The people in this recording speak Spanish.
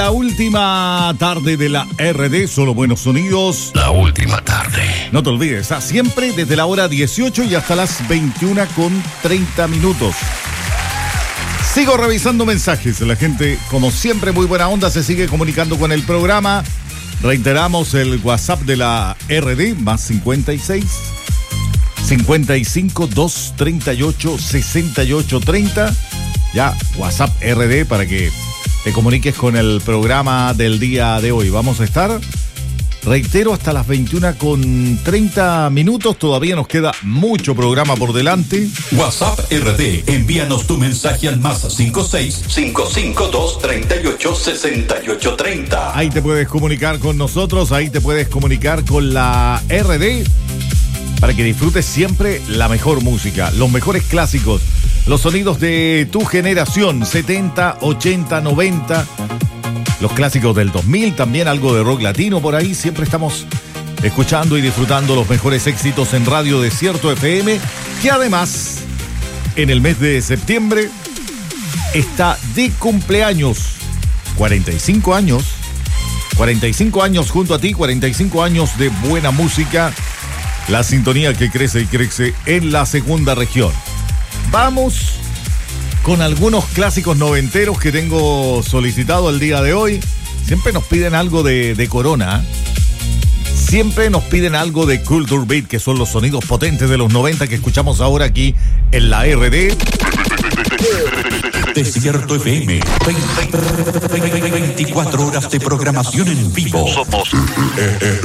La última tarde de la RD, solo buenos sonidos. La última tarde. No te olvides, siempre desde la hora 18 y hasta las 21:30. Sigo revisando mensajes. La gente, como siempre, muy buena onda, se sigue comunicando con el programa. Reiteramos el WhatsApp de la RD, más 56 55 238 6830. Ya, WhatsApp RD para que te comuniques con el programa del día de hoy. Vamos a estar, reitero, hasta las 21:30. Todavía nos queda mucho programa por delante. WhatsApp RD, envíanos tu mensaje al más 56 552 38 68 30. Ahí te puedes comunicar con nosotros, ahí te puedes comunicar con la RD para que disfrutes siempre la mejor música, los mejores clásicos, los sonidos de tu generación, 70, 80, 90, los clásicos del 2000, también algo de rock latino por ahí. Siempre estamos escuchando y disfrutando los mejores éxitos en Radio Desierto FM, que además en el mes de septiembre está de cumpleaños. 45 años junto a ti, 45 años de buena música, la sintonía que crece y crece en la segunda región. Vamos con algunos clásicos noventeros que tengo solicitado el día de hoy. Siempre nos piden algo de Corona. Siempre nos piden algo de Culture Beat, que son los sonidos potentes de los 90 que escuchamos ahora aquí en la RD. Desierto FM, 24 horas de programación en vivo. Somos